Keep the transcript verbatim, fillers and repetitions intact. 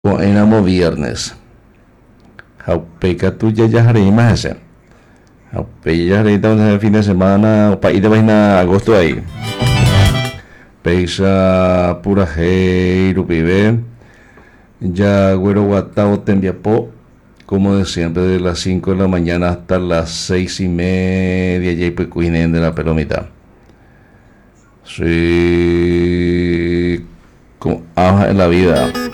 Enamo viernes. Jaupeca tuya ya haré más ese. Jaupeca ya haré el fin de semana. Pa ir de vaina agosto ahí. Peisa pura heiru pibe. Ya güero guatao tembiapo. Como de siempre, de las cinco de la mañana hasta las seis y media. Ya pues cuinen de la pelomita. Sí. Como aja en la vida.